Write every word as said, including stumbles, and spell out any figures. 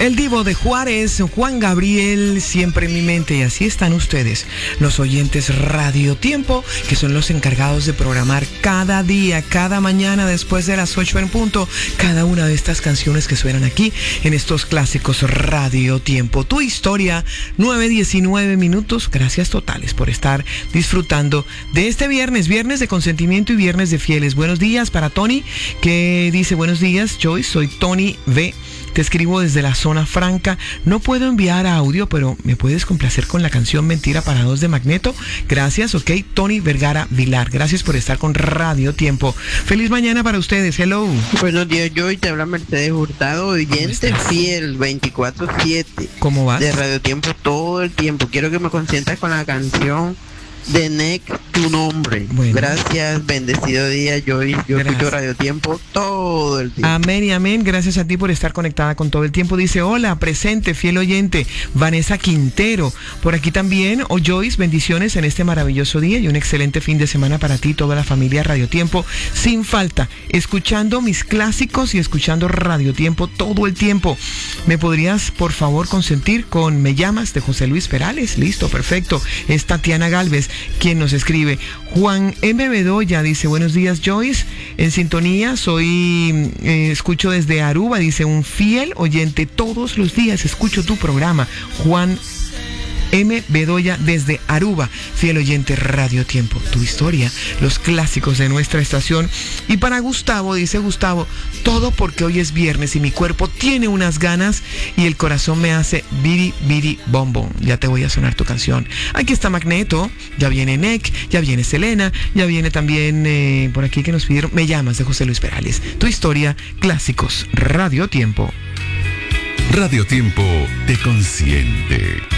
El divo de Juárez, Juan Gabriel, siempre en mi mente. Y así están ustedes, los oyentes Radio Tiempo, que son los encargados de programar cada día, cada mañana después de las ocho en punto, cada una de estas canciones que suenan aquí en estos clásicos Radio Tiempo. Tu historia, nueve diecinueve minutos. Gracias totales por estar disfrutando de este viernes, viernes de consentimiento y viernes de fieles. Buenos días para Tony, que dice: buenos días, Joyce, soy Tony V. Te escribo desde la zona franca. No puedo enviar audio, pero ¿me puedes complacer con la canción Mentira para dos de Magneto? Gracias, ok. Tony Vergara Vilar, gracias por estar con Radio Tiempo. Feliz mañana para ustedes, hello. Buenos días, Joy, te habla Mercedes Hurtado, oyente fiel veinticuatro siete. ¿Cómo vas? De Radio Tiempo todo el tiempo. Quiero que me consientas con la canción de N E C, Tu Nombre. Bueno. Gracias, bendecido día, Joy. Yo Gracias. Escucho Radio Tiempo todo el tiempo. Amén y amén. Gracias a ti por estar conectada con todo el tiempo. Dice: hola, presente, fiel oyente, Vanessa Quintero. Por aquí también, oh Joyce, bendiciones en este maravilloso día y un excelente fin de semana para ti y toda la familia Radio Tiempo. Sin falta, escuchando mis clásicos y escuchando Radio Tiempo todo el tiempo. ¿Me podrías, por favor, consentir con Me Llamas de José Luis Perales? Listo, perfecto. Es Tatiana Galvez quien nos escribe. Juan M. Bedoya dice: buenos días, Joyce, en sintonía, soy, eh, escucho desde Aruba, dice, un fiel oyente, todos los días escucho tu programa. Juan M. Bedoya desde Aruba, fiel oyente Radio Tiempo. Tu historia, los clásicos de nuestra estación. Y para Gustavo, dice Gustavo: todo porque hoy es viernes y mi cuerpo tiene unas ganas y el corazón me hace biri biri bom bom. Ya te voy a sonar tu canción. Aquí está Magneto, ya viene N E C, ya viene Selena, ya viene también eh, por aquí que nos pidieron Me Llamas de José Luis Perales. Tu historia, clásicos Radio Tiempo. Radio Tiempo te consiente.